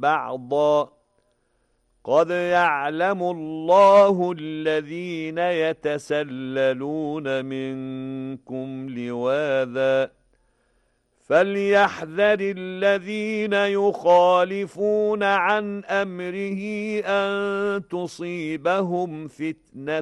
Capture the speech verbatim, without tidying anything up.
بعضا قد يعلم الله الذين يتسللون منكم لواذا فليحذر الذين يخالفون عن أمره أن تصيبهم فتنة